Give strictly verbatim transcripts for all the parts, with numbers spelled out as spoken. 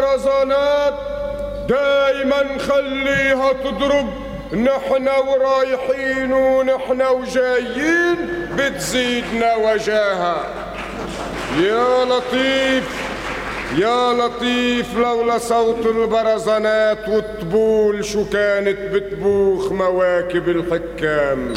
البرزانات دايما خليها تضرب، نحن ورايحين ونحن وجايين بتزيدنا وجاهة. يا لطيف يا لطيف، لولا صوت البرزانات والطبول شو كانت بتبوخ مواكب الحكام.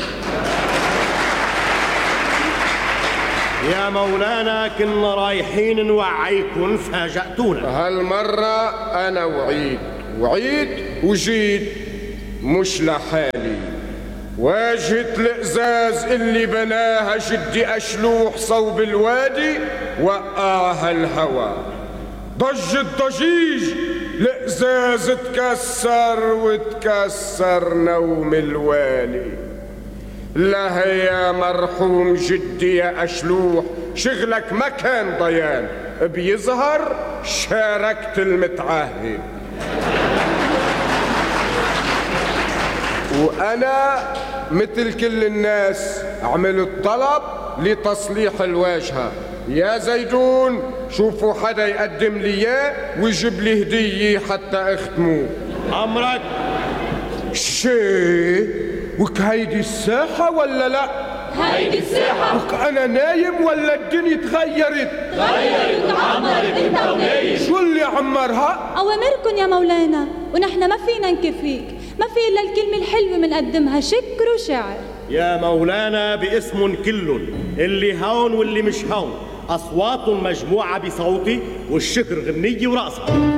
يا مولانا كنا رايحين نوعيكن فاجأتونا. هالمرة أنا وعيد وعيد وجيت مش لحالي. واجهة الإزاز اللي بناها جدي أشلوح صوب الوادي وقعها الهوى. ضج الضجيج الإزاز تكسر وتكسر نوم الوالي. لا يا مرحوم جدي يا أشلوح، شغلك ما كان ضيان، بيظهر شاركت المتعهد. وأنا مثل كل الناس عملت طلب لتصليح الواجهة. يا زيدون شوفوا حدا يقدم لي اياه ويجيب لي هدية حتى اختموه. أمرك. شي وك هيدي الساحة ولا لا؟ هيدي الساحة. وك أنا نايم ولا الدنيا تغيرت؟ تغيرت وعمرت انت ونايم. شو اللي عمرها؟ أوامركن يا مولانا، ونحن ما فينا نكفيك، ما في إلا الكلمة الحلوة منقدمها شكر وشعر. يا مولانا باسم كل اللي هون واللي مش هون، أصوات مجموعة بصوتي والشكر غنية ورقصة.